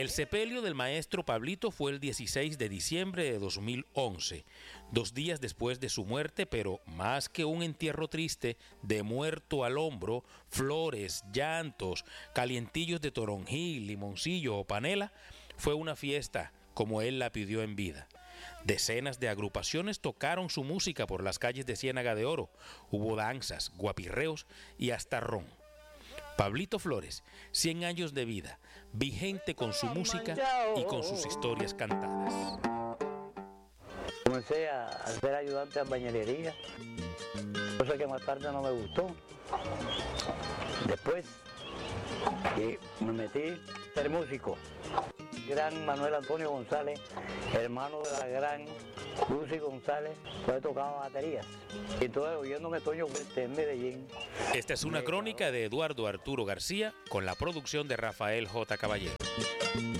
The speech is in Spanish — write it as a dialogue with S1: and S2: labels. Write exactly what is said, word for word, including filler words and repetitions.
S1: El sepelio del maestro Pablito fue el dieciséis de diciembre de dos mil once, dos días después de su muerte, pero más que un entierro triste, de muerto al hombro, flores, llantos, calientillos de toronjil, limoncillo o panela, fue una fiesta como él la pidió en vida. Decenas de agrupaciones tocaron su música por las calles de Ciénaga de Oro. Hubo danzas, guapirreos y hasta ron. Pablito Flores, cien años de vida, vigente con su música y con sus historias cantadas.
S2: Comencé a ser ayudante en bañilería, cosa que más tarde no me gustó. Después me metí a ser músico. Gran Manuel Antonio González, hermano de la gran Lucy González, pues tocaba baterías. Y entonces oyéndome Toño Huerta en Medellín.
S1: Esta es una crónica de Eduardo Arturo García con la producción de Rafael J. Caballero.